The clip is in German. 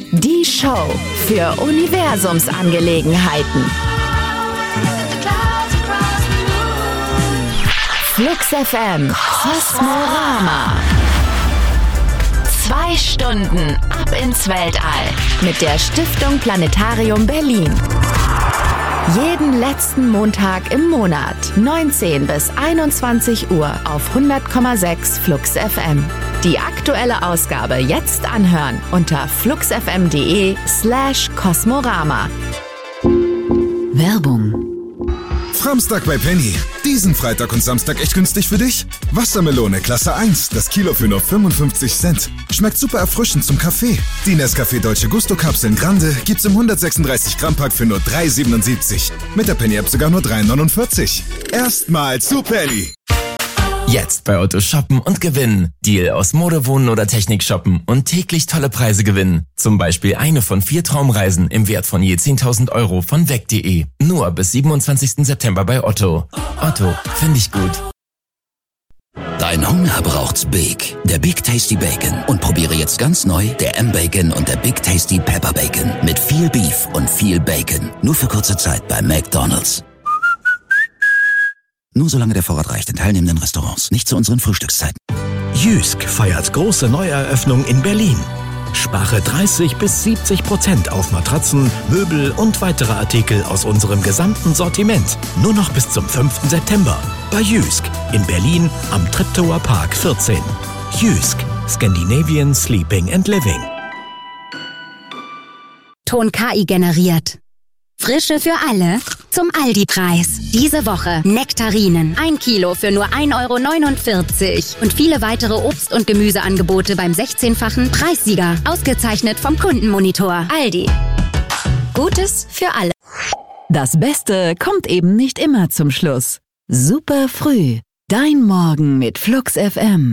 Die Show für Universumsangelegenheiten. Flux FM Kosmorama. 2 Stunden ab ins Weltall mit der Stiftung Planetarium Berlin. Jeden letzten Montag im Monat, 19 bis 21 Uhr auf 100,6 Flux FM. Die aktuelle Ausgabe jetzt anhören unter fluxfm.de/Kosmorama. Werbung. Framstag bei Penny. Diesen Freitag und Samstag echt günstig für dich? Wassermelone Klasse 1, das Kilo für nur 55 Cent. Schmeckt super erfrischend zum Kaffee. Die Nescafé Dolce Gusto Kapseln Grande gibt's im 136 Gramm Pack für nur 3,77. Mit der Penny App sogar nur 3,49. Erstmal zu Penny. Jetzt bei Otto shoppen und gewinnen. Deal aus Mode, Wohnen oder Technik shoppen und täglich tolle Preise gewinnen. Zum Beispiel eine von 4 Traumreisen im Wert von je 10.000 Euro von weg.de. Nur bis 27. September bei Otto. Otto, finde ich gut. Dein Hunger braucht's Big. Der Big Tasty Bacon. Und probiere jetzt ganz neu der M-Bacon und der Big Tasty Pepper Bacon. Mit viel Beef und viel Bacon. Nur für kurze Zeit bei McDonald's. Nur solange der Vorrat reicht in teilnehmenden Restaurants, nicht zu unseren Frühstückszeiten. Jysk feiert große Neueröffnung in Berlin. Spare 30-70% auf Matratzen, Möbel und weitere Artikel aus unserem gesamten Sortiment. Nur noch bis zum 5. September. Bei Jysk in Berlin am Treptower Park 14. Jysk, Scandinavian Sleeping and Living. Ton KI generiert. Frische für alle zum Aldi-Preis. Diese Woche Nektarinen. 1 Kilo für nur 1,49 € und viele weitere Obst- und Gemüseangebote beim 16-fachen Preissieger. Ausgezeichnet vom Kundenmonitor. Aldi. Gutes für alle. Das Beste kommt eben nicht immer zum Schluss. Super früh. Dein Morgen mit Flux FM.